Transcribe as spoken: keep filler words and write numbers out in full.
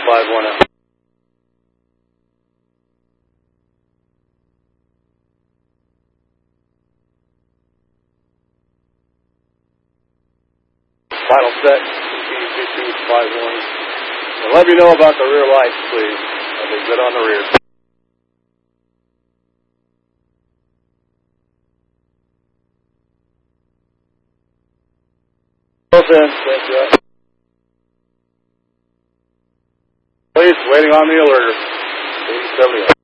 five one out. Final set, two two five one. And let me know about the rear lights, please. I'll be good on the rear. Close in, thank you. Please, waiting on the alerter. eighty seventy.